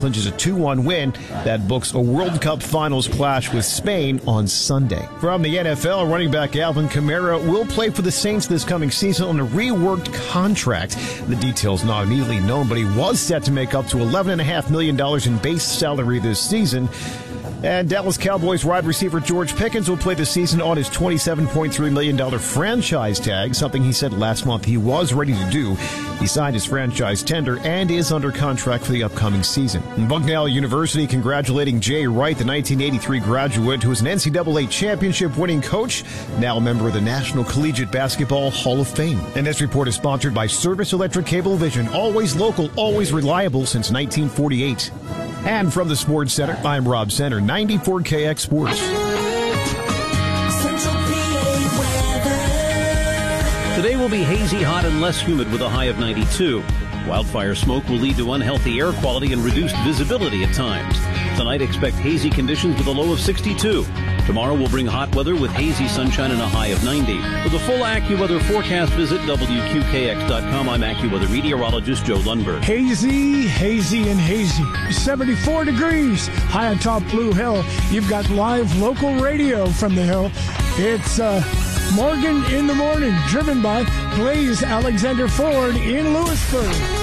clinches a 2-1 win that books a World Cup Finals clash with Spain on Sunday. From the NFL, running back Alvin Kamara will play for the Saints this coming season on a reworked contract. The details not immediately known, but he was set to make up to $11.5 million in base salary this season. And Dallas Cowboys wide receiver George Pickens will play the season on his $27.3 million franchise tag, something he said last month he was ready to do. He signed his franchise tender and is under contract for the upcoming season. And Bucknell University congratulating Jay Wright, the 1983 graduate who is an NCAA championship-winning coach, now a member of the National Collegiate Basketball Hall of Fame. And this report is sponsored by Service Electric Cablevision, always local, always reliable since 1948. And from the Sports Center, I'm Rob Center, 94KX Sports. Today will be hazy, hot, and less humid with a high of 92. Wildfire smoke will lead to unhealthy air quality and reduced visibility at times. Tonight, expect hazy conditions with a low of 62. Tomorrow will bring hot weather with hazy sunshine and a high of 90. For the full AccuWeather forecast, visit WQKX.com. I'm AccuWeather meteorologist Joe Lundberg. Hazy, and hazy. 74 degrees high on top Blue Hill. You've got live local radio from the hill. It's Morgan in the Morning, driven by Blaze Alexander Ford in Lewisburg.